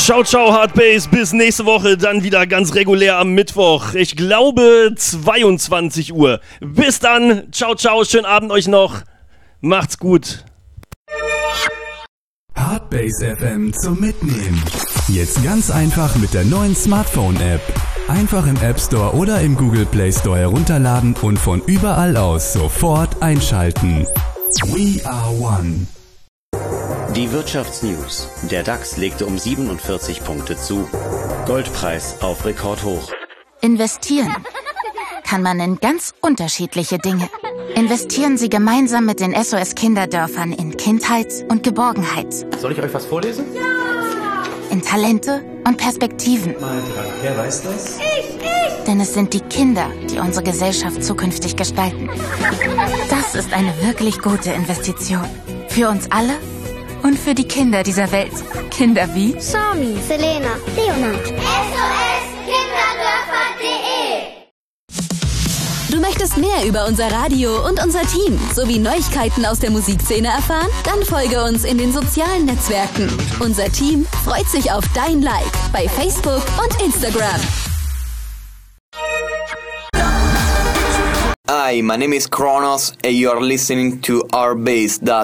Ciao, ciao, Hardbase. Bis nächste Woche, dann wieder ganz regulär am Mittwoch. Ich glaube 22 Uhr. Bis dann. Ciao, ciao. Schönen Abend euch noch. Macht's gut. Hardbase FM zum Mitnehmen. Jetzt ganz einfach mit der neuen Smartphone-App. Einfach im App Store oder im Google Play Store herunterladen und von überall aus sofort einschalten. We are one. Die Wirtschaftsnews. Der DAX legte um 47 Punkte zu. Goldpreis auf Rekordhoch. Investieren kann man in ganz unterschiedliche Dinge. Investieren Sie gemeinsam mit den SOS Kinderdörfern in Kindheit und Geborgenheit. Soll ich euch was vorlesen? Ja! In Talente und Perspektiven. Wer weiß das? Ich! Denn es sind die Kinder, die unsere Gesellschaft zukünftig gestalten. Das ist eine wirklich gute Investition. Für uns alle und für die Kinder dieser Welt. Kinder wie Sami, Selena, Leonard. SOS-Kinderdörfer.de. Du möchtest mehr über unser Radio und unser Team sowie Neuigkeiten aus der Musikszene erfahren? Dann folge uns in den sozialen Netzwerken. Unser Team freut sich auf dein Like bei Facebook und Instagram. Hi, my name is Kronos and you are listening to Hardbase.